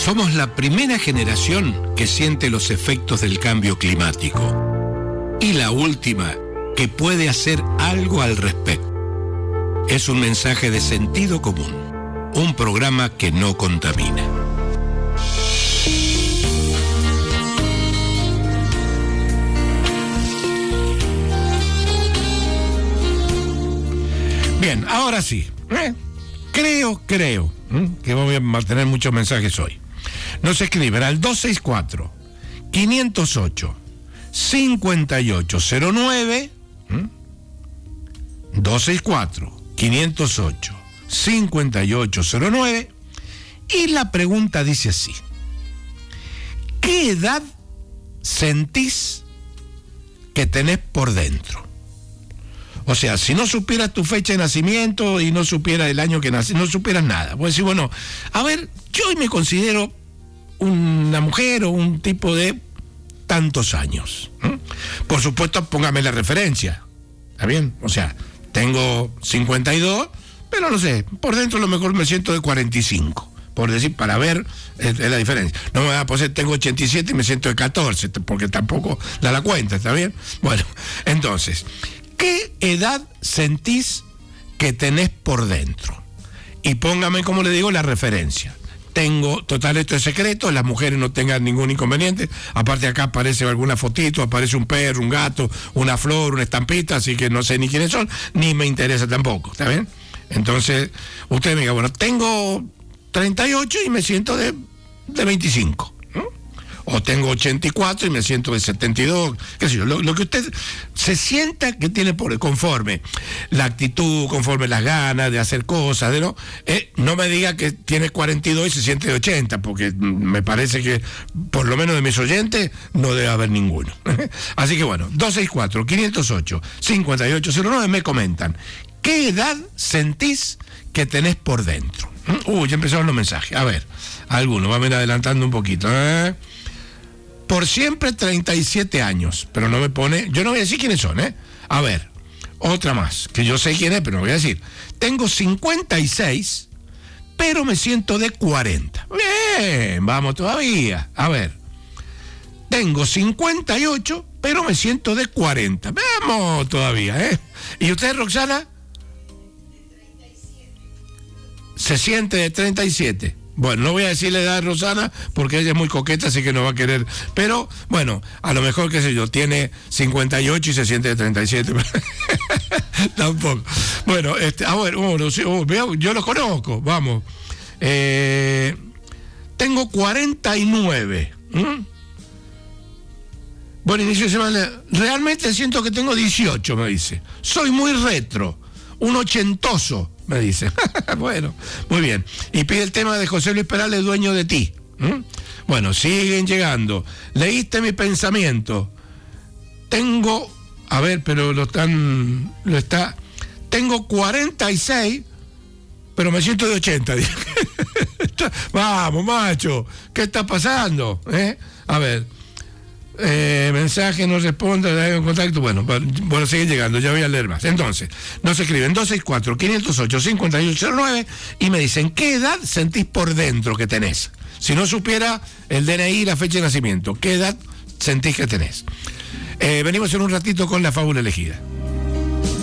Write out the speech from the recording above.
Somos la primera generación que siente los efectos del cambio climático y la última que puede hacer algo al respecto. Es un mensaje de sentido común, un programa que no contamina. Bien, ahora sí, creo que voy a tener muchos mensajes hoy. Nos escriben al 264-508-5809, 264-508-5809, y la pregunta dice así: ¿qué edad sentís que tenés por dentro? O sea, si no supieras tu fecha de nacimiento y no supieras el año que nací, no supieras nada. Puedes decir, bueno, a ver, yo hoy me considero una mujer o un tipo de tantos años. Por supuesto, póngame la referencia. ¿Está bien? O sea, tengo 52, pero no sé, por dentro a lo mejor me siento de 45. Por decir, para ver la diferencia. No me va a poner, tengo 87 y me siento de 14, porque tampoco da la cuenta, ¿está bien? Bueno, entonces, ¿qué edad sentís que tenés por dentro? Y póngame, como le digo, la referencia. Total, esto es secreto, las mujeres no tengan ningún inconveniente. Aparte acá aparece alguna fotito, aparece un perro, un gato, una flor, una estampita, así que no sé ni quiénes son, ni me interesa tampoco, ¿está bien? Entonces, usted me diga, bueno, tengo 38 y me siento de 25. O tengo 84 y me siento de 72, qué sé yo, lo que usted se sienta que tiene conforme la actitud, conforme las ganas de hacer cosas, no me diga que tiene 42 y se siente de 80, porque me parece que por lo menos de mis oyentes no debe haber ninguno. Así que bueno, 264-508-5809 me comentan, ¿qué edad sentís que tenés por dentro? Ya empezaron los mensajes, a ver, algunos, vamos a ir adelantando un poquito, Por siempre 37 años, pero no me pone, yo no voy a decir quiénes son, A ver, otra más, que yo sé quién es, pero no voy a decir. Tengo 56, pero me siento de 40. Bien, vamos todavía. A ver, tengo 58, pero me siento de 40. Vamos todavía, ¿Y usted, Roxana? Se siente de 37. Bueno, no voy a decir la edad de Rosana porque ella es muy coqueta, así que no va a querer. Pero, bueno, a lo mejor, qué sé yo, tiene 58 y se siente de 37. Tampoco. Bueno, yo lo conozco, vamos. Tengo 49. Bueno, inicio de semana. Realmente siento que tengo 18, me dice. Soy muy retro, un ochentoso, me dice. Bueno, muy bien. Y pide el tema de José Luis Perales, Dueño de ti. Bueno, siguen llegando. Leíste mi pensamiento. Tengo, a ver, pero tengo 46, pero me siento de 80. Vamos, macho, ¿qué está pasando? A ver. Mensaje, no responde, en contacto. Bueno, siguen llegando, ya voy a leer más. Entonces, nos escriben 264-508-5809 y me dicen, ¿qué edad sentís por dentro que tenés? Si no supiera el DNI y la fecha de nacimiento, ¿qué edad sentís que tenés? Venimos en un ratito con la fábula elegida.